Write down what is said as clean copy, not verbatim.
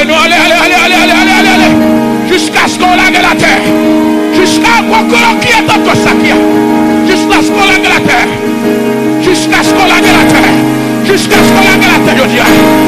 nous, allez. Jusqu'à ce qu'on lague la terre. Jusqu'à ce qui est dans ça qui a. Jusqu'à ce qu'on lague la terre. Jusqu'à ce qu'on lague la terre. Jusqu'à ce qu'on lague la terre, je dis.